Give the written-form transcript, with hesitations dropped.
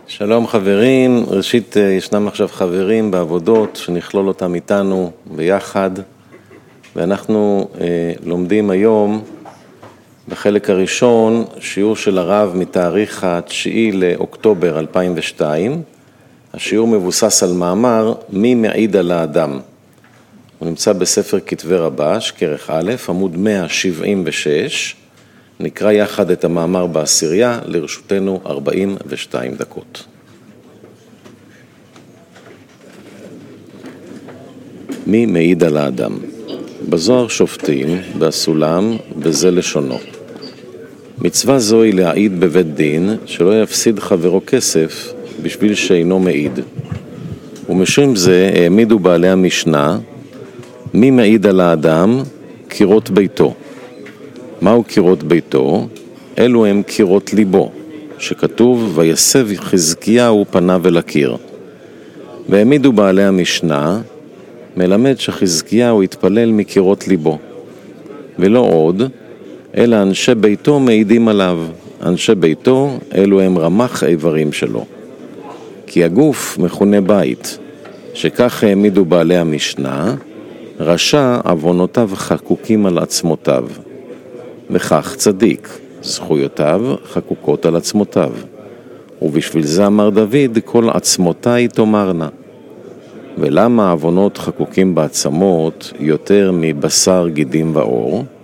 שלום חברים, ראשית ישנם עכשיו חברים בעבודות שנכלול אותם איתנו ביחד, ואנחנו לומדים היום בחלק הראשון שיעור של הרב מתאריך 9 לאוקטובר 2002. השיעור מבוסס על מאמר מי מעיד על האדם. הוא נמצא בספר כתבי רבש, כרך א', עמוד 176. נקרא יחד את המאמר בעשירייה, לרשותנו 42 דקות. מי מעיד על האדם? בזוהר שופטים, בסולם, בזה לשונו. מצווה זו היא להעיד בבית דין, שלא יפסיד חברו כסף בשביל שאינו מעיד. ומשום זה העמידו בעלי המשנה, מי מעיד על האדם? קירות ביתו. מהו קירות ביתו? אלו הם קירות ליבו, שכתוב ויסב חזקיהו פניו אל הקיר. והעמידו בעלי המשנה, מלמד שחזקיהו התפלל מקירות ליבו. ולא עוד, אלא אנשי ביתו מעידים עליו. אנשי ביתו אלו הם רמ"ח האיברים שלו. כי הגוף מכונה בית, שכך העמידו בעלי המשנה, רשע עוונותיו חקוקים על עצמותיו. וכך צדיק, זכויותיו חקוקות על עצמותיו. ובשביל זה אמר דוד, כל עצמותיי תאמרנה. ולמה עוונות חקוקים בעצמות יותר מבשר גידים ואור?